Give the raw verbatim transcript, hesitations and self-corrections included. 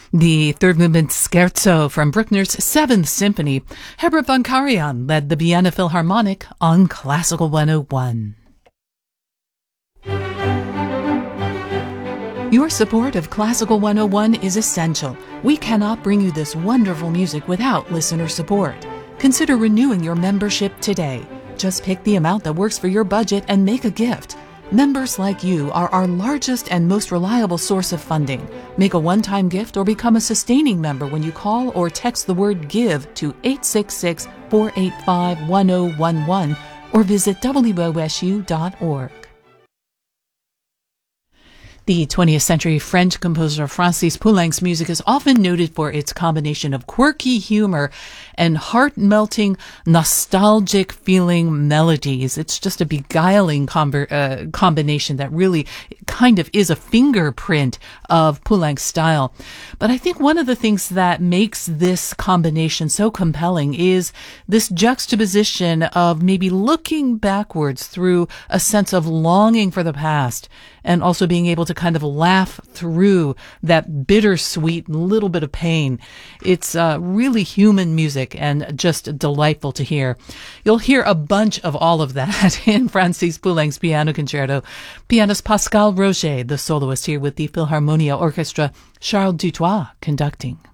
The third movement scherzo from Bruckner's Seventh Symphony. Herbert von Karajan led the Vienna Philharmonic on Classical one oh one. Your support of Classical one oh one is essential. We cannot bring you this wonderful music without listener support. Consider renewing your membership today. Just pick the amount that works for your budget and make a gift. Members like you are our largest and most reliable source of funding. Make a one-time gift or become a sustaining member when you call or text the word GIVE to eight six six, four eight five, one zero one one or visit W O S U dot org. The twentieth century French composer Francis Poulenc's music is often noted for its combination of quirky humor and heart-melting, nostalgic feeling melodies. It's just a beguiling com- uh, combination that really kind of is a fingerprint of Poulenc's style. But I think one of the things that makes this combination so compelling is this juxtaposition of maybe looking backwards through a sense of longing for the past and also being able to kind of laugh through that bittersweet little bit of pain. It's uh, really human music and just delightful to hear. You'll hear a bunch of all of that in Francis Poulenc's Piano Concerto. Pianist Pascal Roger, the soloist, here with the Philharmonia Orchestra, Charles Dutoit conducting.